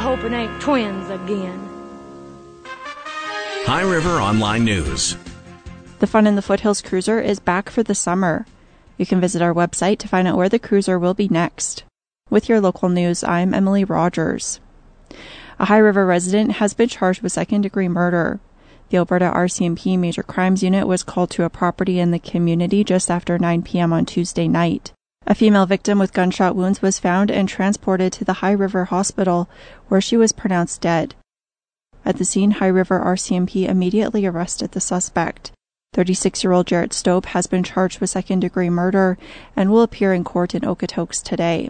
hope it ain't twins again. High River Online News. The Fun in the Foothills cruiser is back for the summer. You can visit our website to find out where the cruiser will be next. With your local news, I'm Emily Rogers. A High River resident has been charged with second-degree murder. The Alberta RCMP Major Crimes Unit was called to a property in the community just after 9 p.m. on Tuesday night. A female victim with gunshot wounds was found and transported to the High River Hospital, where she was pronounced dead. At the scene, High River RCMP immediately arrested the suspect. 36-year-old Jarrett Stope has been charged with second-degree murder and will appear in court in Okotoks today.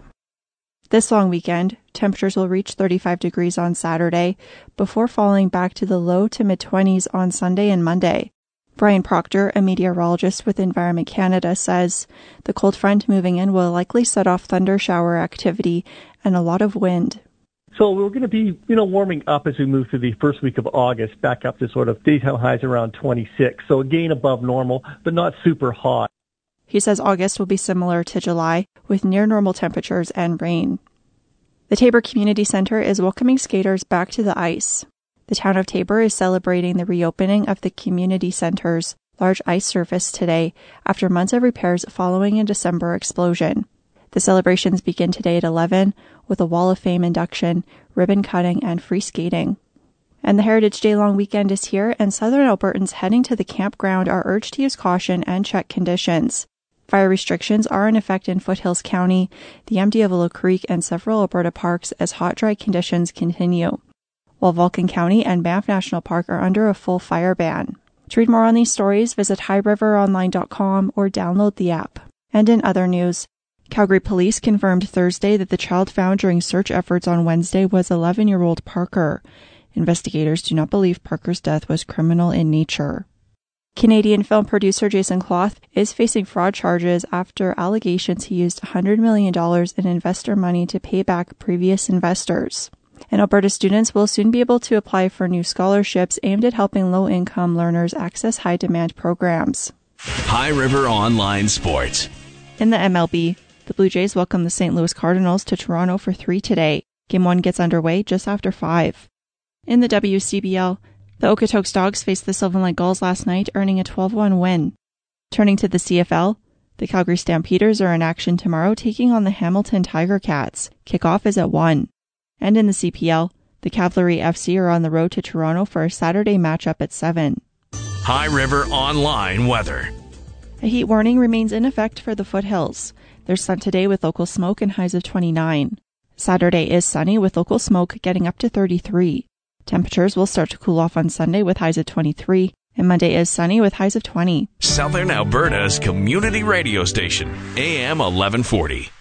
This long weekend, temperatures will reach 35 degrees on Saturday, before falling back to the low to mid-20s on Sunday and Monday. Brian Proctor, a meteorologist with Environment Canada, says the cold front moving in will likely set off thunder shower activity and a lot of wind. So we're going to be, warming up as we move through the first week of August, back up to sort of daytime highs around 26. So again, above normal, but not super hot. He says August will be similar to July, with near normal temperatures and rain. The Taber Community Centre is welcoming skaters back to the ice. The town of Taber is celebrating the reopening of the community centre's large ice surface today after months of repairs following a December explosion. The celebrations begin today at 11 with a Wall of Fame induction, ribbon cutting, and free skating. And the Heritage Day long weekend is here, and Southern Albertans heading to the campground are urged to use caution and check conditions. Fire restrictions are in effect in Foothills County, the MD of Willow Creek, and several Alberta parks as hot, dry conditions continue, while Vulcan County and Banff National Park are under a full fire ban. To read more on these stories, visit highriveronline.com or download the app. And in other news, Calgary police confirmed Thursday that the child found during search efforts on Wednesday was 11-year-old Parker. Investigators do not believe Parker's death was criminal in nature. Canadian film producer Jason Cloth is facing fraud charges after allegations he used $100 million in investor money to pay back previous investors. And Alberta students will soon be able to apply for new scholarships aimed at helping low-income learners access high-demand programs. High River Online Sports. In the MLB, the Blue Jays welcome the St. Louis Cardinals to Toronto for 3 today. Game 1 gets underway just after 5. In the WCBL, the Okotoks Dogs faced the Sylvan Lake Gulls last night, earning a 12-1 win. Turning to the CFL, the Calgary Stampeders are in action tomorrow, taking on the Hamilton Tiger Cats. Kickoff is at 1. And in the CPL, the Cavalry FC are on the road to Toronto for a Saturday matchup at 7. High River Online weather. A heat warning remains in effect for the foothills. There's sun today with local smoke and highs of 29. Saturday is sunny with local smoke getting up to 33. Temperatures will start to cool off on Sunday with highs of 23, and Monday is sunny with highs of 20. Southern Alberta's community radio station, AM 1140.